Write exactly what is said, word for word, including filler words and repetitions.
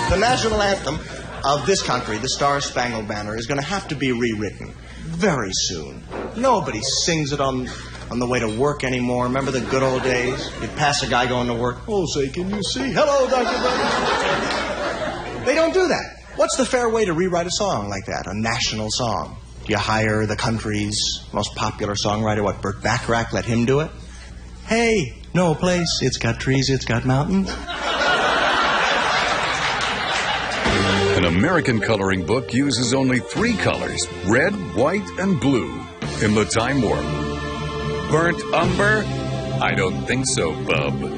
The national anthem of this country, the Star Spangled Banner, is going to have to be rewritten very soon. Nobody sings it on on the way to work anymore. Remember the good old days? You'd pass a guy going to work. Oh, say, can you see? Hello, Doctor Brown. They don't do that. What's the fair way to rewrite a song like that, a national song? Do you hire the country's most popular songwriter, what, Burt Bacharach, let him do it? Hey, no place, it's got trees, it's got mountains. An American coloring book uses only three colors, red, white, and blue, in the Time Warp. Burnt umber? I don't think so, bub.